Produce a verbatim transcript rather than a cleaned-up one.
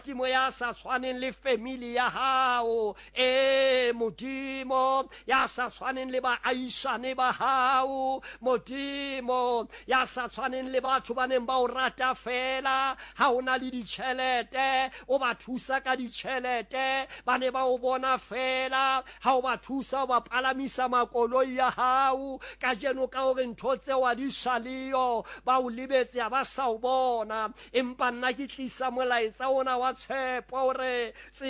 Modimo ya sa tshwaneng le family ya hao, e Modimo ya sa tshwaneng le baahisane ba hao, Modimo ya sa tshwaneng le batho ba neng ba o rata fela ha o na le ditjhelete o ba thusa ka ditjhelete, ba ne ba o bona fela ha o ba thusa o ba palamisa makoloi ya hao, ka jeno ka hore ntho tseo a di sa leyo ba o lebetse a ba sa o bona. Empa nna ke tlisa molaetsa ona wa tshepo hore